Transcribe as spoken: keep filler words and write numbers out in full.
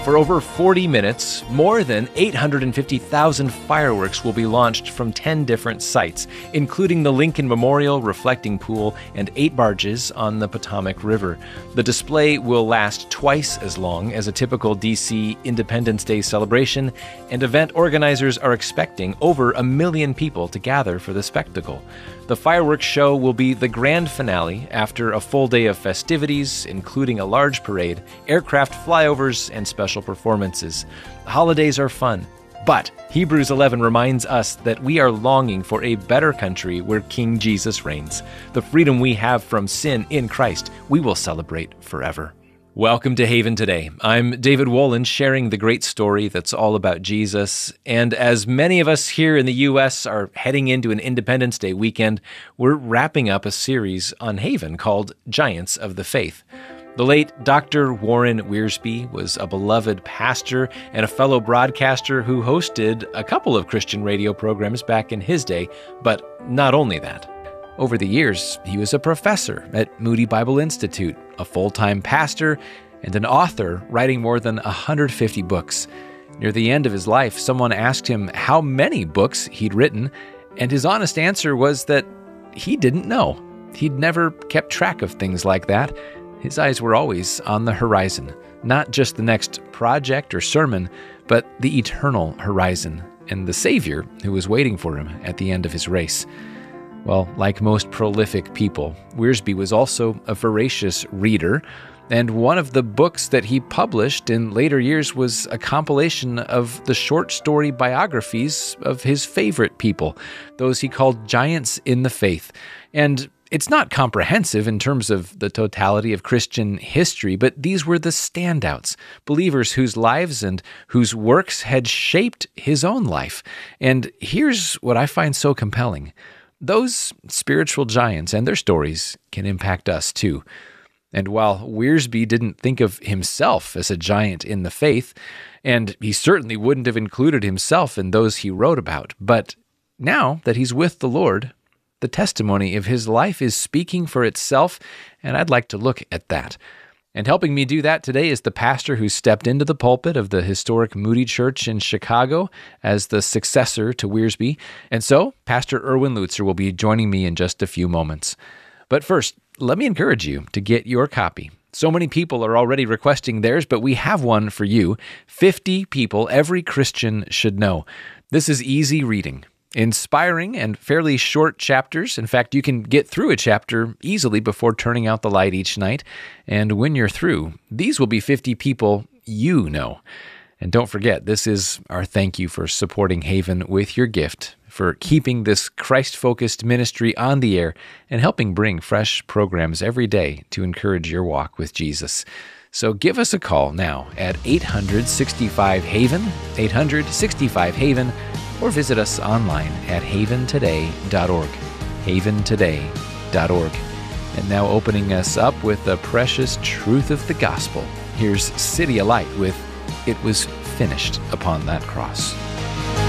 For over forty minutes, more than eight hundred fifty thousand fireworks will be launched from ten different sites, including the Lincoln Memorial Reflecting Pool and eight barges on the Potomac River. The display will last twice as long as a typical D C Independence Day celebration, and event organizers are expecting over a million people to gather for the spectacle. The fireworks show will be the grand finale after a full day of festivities, including a large parade, aircraft flyovers, and special performances. Holidays are fun, but Hebrews eleven reminds us that we are longing for a better country where King Jesus reigns. The freedom we have from sin in Christ, we will celebrate forever. Welcome to Haven Today. I'm David Wolin, sharing the great story that's all about Jesus. And as many of us here in the U S are heading into an Independence Day weekend, we're wrapping up a series on Haven called Giants of the Faith. The late Doctor Warren Wiersbe was a beloved pastor and a fellow broadcaster who hosted a couple of Christian radio programs back in his day, but not only that. Over the years, he was a professor at Moody Bible Institute, a full-time pastor, and an author writing more than one hundred fifty books. Near the end of his life, someone asked him how many books he'd written, and his honest answer was that he didn't know. He'd never kept track of things like that. His eyes were always on the horizon, not just the next project or sermon, but the eternal horizon and the Savior who was waiting for him at the end of his race. Well, like most prolific people, Wiersbe was also a voracious reader, and one of the books that he published in later years was a compilation of the short story biographies of his favorite people, those he called Giants in the Faith. And it's not comprehensive in terms of the totality of Christian history, but these were the standouts, believers whose lives and whose works had shaped his own life. And here's what I find so compelling. Those spiritual giants and their stories can impact us too. And while Wiersbe didn't think of himself as a giant in the faith, and he certainly wouldn't have included himself in those he wrote about, but now that he's with the Lord, the testimony of his life is speaking for itself, and I'd like to look at that. And helping me do that today is the pastor who stepped into the pulpit of the historic Moody Church in Chicago as the successor to Wiersbe. And so, Pastor Erwin Lutzer will be joining me in just a few moments. But first, let me encourage you to get your copy. So many people are already requesting theirs, but we have one for you. fifty people every Christian should know. This is easy reading. Inspiring and fairly short chapters. In fact, you can get through a chapter easily before turning out the light each night. And when you're through, these will be fifty people you know. And don't forget, this is our thank you for supporting Haven with your gift, for keeping this Christ-focused ministry on the air and helping bring fresh programs every day to encourage your walk with Jesus. So give us a call now at eight hundred sixty-five Haven, eight hundred sixty-five Haven, or visit us online at haven today dot org, haven today dot org. And now opening us up with the precious truth of the gospel, here's City Alight with It Was Finished Upon That Cross.